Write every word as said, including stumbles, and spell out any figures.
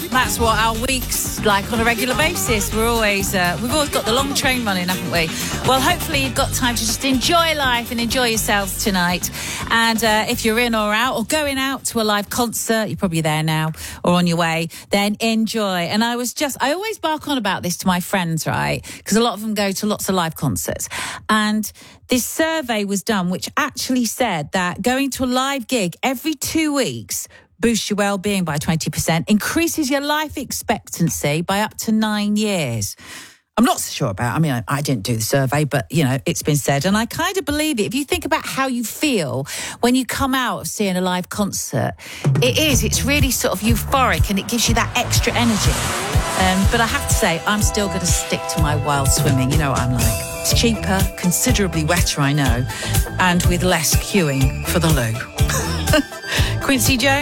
That's what our week's like on a regular basis. We're always, uh, we've always got the long train running, haven't we? Well, hopefully you've got time to just enjoy life and enjoy yourselves tonight. And uh, if you're in or out or going out to a live concert, you're probably there now or on your way, then enjoy. And I was just, I always bark on about this to my friends, right? Because a lot of them go to lots of live concerts. And this survey was done, which actually said that going to a live gig every two weeks boosts your well-being by twenty percent, increases your life expectancy by up to nine years. I'm not so sure about, I mean, I, I didn't do the survey, but, you know, it's been said. And I kind of believe it. If you think about how you feel when you come out of seeing a live concert, it is, it's really sort of euphoric and it gives you that extra energy. Um, but I have to say, I'm still going to stick to my wild swimming. You know what I'm like. It's cheaper, considerably wetter, I know, and with less queuing for the loo. Quincy Jones.